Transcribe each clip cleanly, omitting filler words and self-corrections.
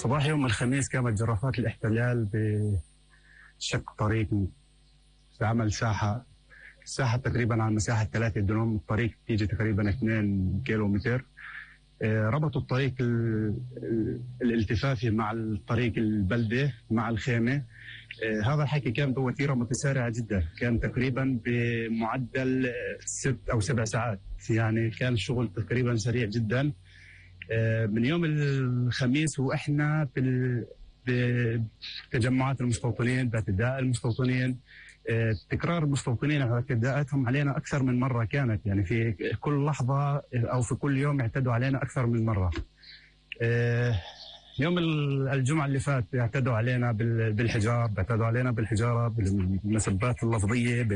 صباح يوم الخميس قامت جرافات الاحتلال بشق طريق بعمل ساحة تقريبا على مساحة 3 دنوم. الطريق تيجي تقريبا 2 كيلو متر. ربطوا الطريق الالتفافي مع الطريق البلدة مع الخيمة. هذا الحكي كان بوتيرة متسارعة جدا، كان تقريبا بمعدل 6 أو 7 ساعات، يعني كان الشغل تقريبا سريع جدا. من يوم الخميس وإحنا بتجمعات المستوطنين، باعتداء المستوطنين، تكرار المستوطنين على اعتداءاتهم علينا أكثر من مرة. كانت يعني في كل لحظة أو في كل يوم اعتدوا علينا أكثر من مرة. يوم الجمعة اللي فات اعتدوا علينا بالحجار، اعتدوا علينا بالحجارة، بالمسبات اللفظية،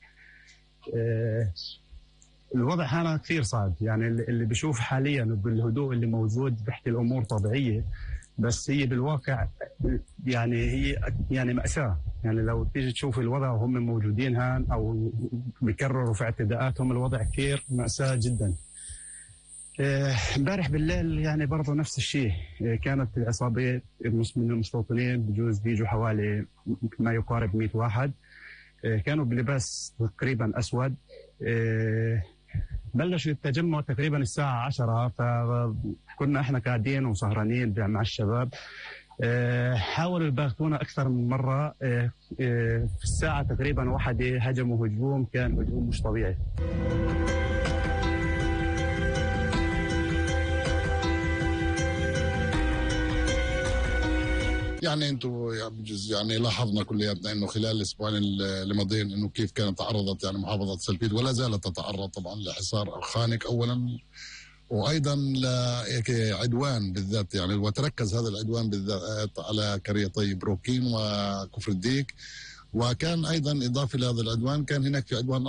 الوضع هنا كثير صعب. يعني اللي بيشوف حاليا بالهدوء اللي موجود بحكي الأمور طبيعية، بس هي بالواقع يعني هي يعني مأساة. يعني لو تيجي تشوف الوضع وهم موجودين هان أو بيكرروا في اعتداءاتهم، الوضع كثير مأساة جدا. امبارح بالليل يعني برضه نفس الشيء. كانت العصابات من المستوطنين بجوز بيجوا حوالي ما يقارب 100 واحد، كانوا بلباس تقريبا أسود. بلشوا التجمع تقريبا الساعة 10، فكنا احنا قاعدين وسهرانين مع الشباب. حاولوا يباغتونا أكثر من مرة. في الساعة تقريبا 1 هجموا هجوم، كان هجوم مش طبيعي. يعني انتم بجوز يعني لاحظنا كلياتنا انه خلال الاسبوعين اللي ماضيين انه كيف كانت تعرضت يعني محافظه سلبيد ولا زالت تتعرض طبعا لحصار خانق اولا، وايضا لعدوان بالذات، يعني وتركز هذا العدوان بالذات على قريتي بروكين وكفر الديك. وكان ايضا اضافه لهذا العدوان كان هناك في عدوان